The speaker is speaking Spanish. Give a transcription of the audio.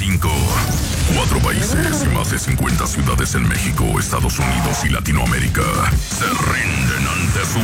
5. 4 países y más de 50 ciudades en México, Estados Unidos y Latinoamérica se rinden ante su